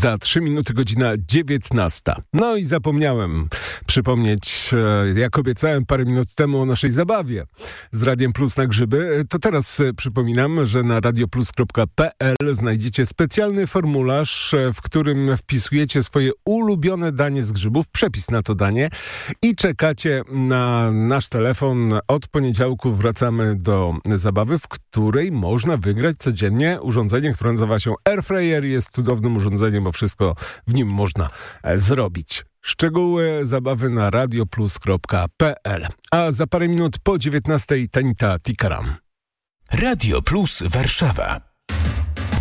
Za 3 minuty godzina 19. No i zapomniałem przypomnieć, jak obiecałem parę minut temu o naszej zabawie z Radiem Plus na grzyby. To teraz przypominam, że na radioplus.pl znajdziecie specjalny formularz, w którym wpisujecie swoje ulubione danie z grzybów, przepis na to danie i czekacie na nasz telefon. Od poniedziałku wracamy do zabawy, w której można wygrać codziennie urządzenie, które nazywa się Airfryer. Jest cudownym urządzeniem, bo wszystko w nim można zrobić. Szczegóły zabawy na radioplus.pl. A za parę minut po 19:00 Tanita Tikaram. Radio Plus Warszawa.